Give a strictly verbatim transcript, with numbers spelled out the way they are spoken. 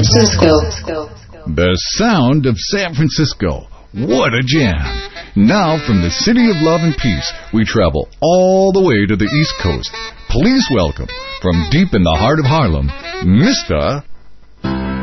Francisco. The sound of San Francisco. What a jam. Now, from the city of love and peace, we travel all the way to the East Coast. Please welcome, from deep in the heart of Harlem, Mister